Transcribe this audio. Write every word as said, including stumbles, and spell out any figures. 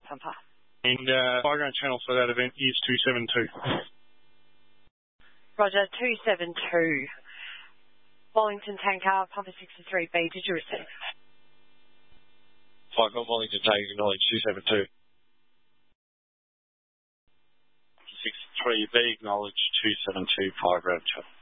Pumper. And uh, fire ground channel for that event is two seven two. Roger, two seven two. Wellington Tanker, Pumper sixty-three B, did you receive? Fire Golf Wellington Tanker, acknowledge two seven two. sixty-three B, acknowledge two seven two, fire ground channel.